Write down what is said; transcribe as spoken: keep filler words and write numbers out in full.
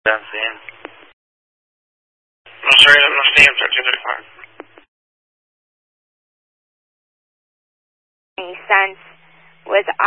Done seeing. I'm sorry, I'm not seeing thirteen thirty-five. Any sense with